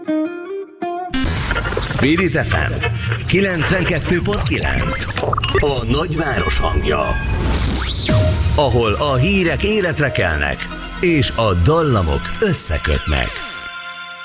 Spirit FM 92.9. A nagyváros hangja. Ahol a hírek életre kelnek, és a dallamok összekötnek.